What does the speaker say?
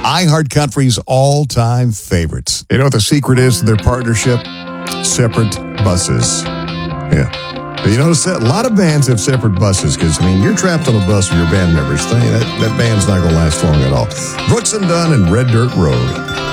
iHeartCountry's all-time favorites. You know what the secret is to their partnership? Separate buses. Yeah. You notice that a lot of bands have separate buses because, you're trapped on a bus with your band members. That band's not going to last long at all. Brooks and Dunn and Red Dirt Road.